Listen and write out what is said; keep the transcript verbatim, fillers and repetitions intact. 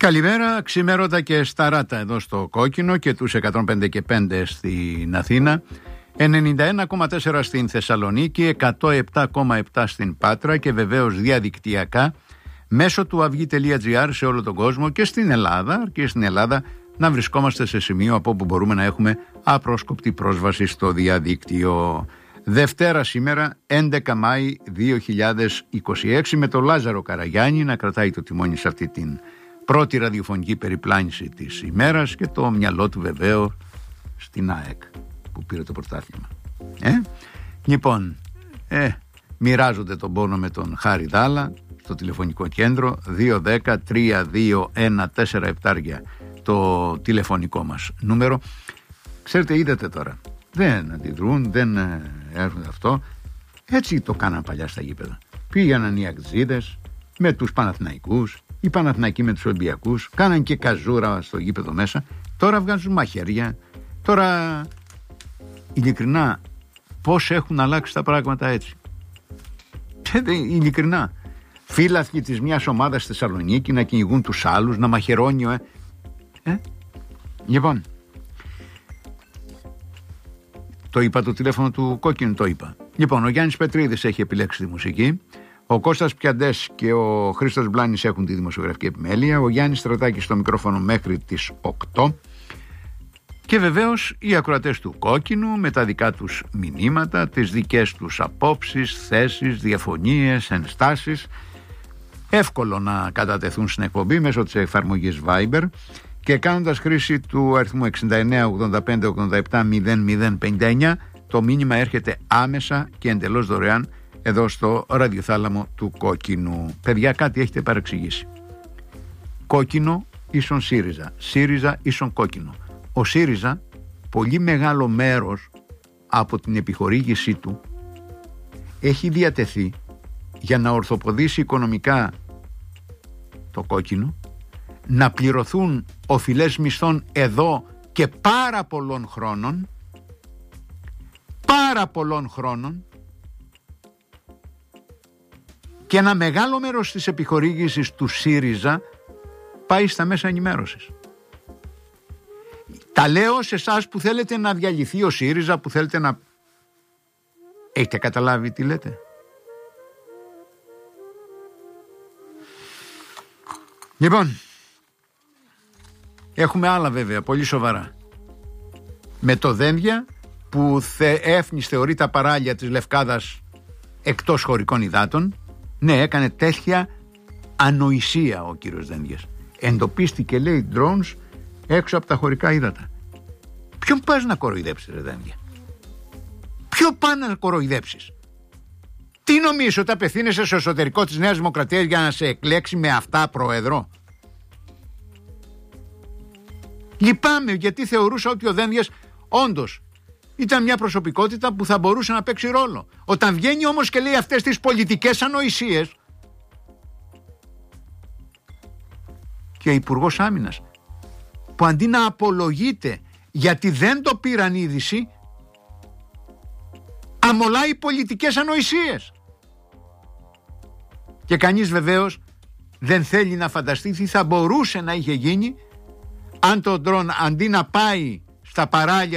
Καλημέρα, ξημέρωτα και σταράτα εδώ στο Κόκκινο και τους εκατόν πέντε και πέντε στην Αθήνα, ενενήντα ένα κόμμα τέσσερα στην Θεσσαλονίκη, εκατόν επτά κόμμα επτά στην Πάτρα και βεβαίως διαδικτυακά μέσω του avi.gr σε όλο τον κόσμο και στην Ελλάδα, και στην Ελλάδα να βρισκόμαστε σε σημείο από όπου μπορούμε να έχουμε απρόσκοπτη πρόσβαση στο διαδίκτυο. Δευτέρα σήμερα, έντεκα Μάη δύο χιλιάδες είκοσι έξι, με τον Λάζαρο Καραγιάννη να κρατάει το τιμόνι σε αυτή την πρώτη ραδιοφωνική περιπλάνηση της ημέρας και το μυαλό του βεβαίως στην ΑΕΚ που πήρε το πρωτάθλημα. Ε? Λοιπόν, ε, μοιράζονται τον πόνο με τον Χάρη Δάλα στο τηλεφωνικό κέντρο δύο ένα μηδέν τρία δύο ένα τέσσερα επτά το τηλεφωνικό μας νούμερο. Ξέρετε, είδατε τώρα, δεν αντιδρούν, δεν έρχονται αυτό. Έτσι το κάναν παλιά στα γήπεδα. Πήγαιναν οι Ακτζίδες με τους Παναθηναϊκούς, οι Παναθηναϊκοί με τους Ολυμπιακούς, κάναν και καζούρα στο γήπεδο μέσα. Τώρα βγάζουν μαχαίρια. Τώρα, ειλικρινά, πώς έχουν αλλάξει τα πράγματα έτσι. Ειλικρινά. Φύλαθλοι της μιας ομάδας στη Θεσσαλονίκη να κυνηγούν τους άλλους, να μαχαιρώνει ο ε. ε? Λοιπόν, το είπα το τηλέφωνο του Κόκκινου, το είπα. Λοιπόν, ο Γιάννης Πετρίδης έχει επιλέξει τη μουσική. Ο Κώστας Πιαντές και ο Χρήστος Μπλάνης έχουν τη δημοσιογραφική επιμέλεια. Ο Γιάννης Στρατάκης στο μικρόφωνο μέχρι τις οκτώ. Και βεβαίως οι ακροατές του Κόκκινου με τα δικά τους μηνύματα, τις δικές τους απόψεις, θέσεις, διαφωνίες, ενστάσεις. Εύκολο να κατατεθούν στην εκπομπή μέσω της εφαρμογής Viber και κάνοντας χρήση του αριθμού εξήντα εννέα ογδόντα πέντε ογδόντα επτά μηδέν μηδέν πενήντα εννέα. Το μήνυμα έρχεται άμεσα και εντελώς δωρεάν εδώ στο ραδιοθάλαμο του Κόκκινου. Παιδιά, κάτι έχετε παρεξηγήσει. Κόκκινο ίσον ΣΥΡΙΖΑ, ΣΥΡΙΖΑ ίσον Κόκκινο. Ο ΣΥΡΙΖΑ, πολύ μεγάλο μέρος από την επιχορήγησή του έχει διατεθεί για να ορθοποδήσει οικονομικά το Κόκκινο, να πληρωθούν οφειλές μισθών εδώ και πάρα πολλών χρόνων, πάρα πολλών χρόνων, και ένα μεγάλο μέρος της επιχορήγησης του ΣΥΡΙΖΑ πάει στα μέσα ενημέρωσης. Τα λέω σε εσάς που θέλετε να διαλυθεί ο ΣΥΡΙΖΑ, που θέλετε να... Έχετε καταλάβει τι λέτε? Λοιπόν, έχουμε άλλα βέβαια, πολύ σοβαρά. Με το Δένδια που θε, έφνης θεωρεί τα παράλια της Λευκάδας εκτός χωρικών υδάτων. Ναι, έκανε τέτοια ανοησία ο κύριος Δένδιας. Εντοπίστηκε, λέει, drones έξω από τα χωρικά ύδατα. Ποιον πας να κοροϊδέψεις, ρε Δένδια? Ποιο πάνε να κοροϊδέψεις? Τι νομίζεις, ότι απευθύνεσαι στο εσωτερικό της Νέας Δημοκρατίας για να σε εκλέξει με αυτά πρόεδρο? Λυπάμαι, γιατί θεωρούσα ότι ο Δένδιας όντως ήταν μια προσωπικότητα που θα μπορούσε να παίξει ρόλο. Όταν βγαίνει όμως και λέει αυτές τις πολιτικές ανοησίες, και ο Υπουργός Άμυνας που αντί να απολογείται γιατί δεν το πήραν είδηση, αμολάει πολιτικές ανοησίες. Και κανείς βεβαίως δεν θέλει να φανταστεί τι θα μπορούσε να είχε γίνει αν το ντρόν αντί να πάει στα παράλια